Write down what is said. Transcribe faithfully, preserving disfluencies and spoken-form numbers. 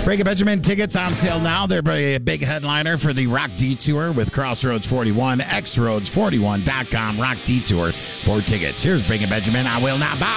Breaking Benjamin tickets on sale now. They're a big headliner for the Rock Detour with Crossroads forty-one, x roads forty-one dot com, Rock Detour for tickets. Here's Breaking Benjamin. I will not bow.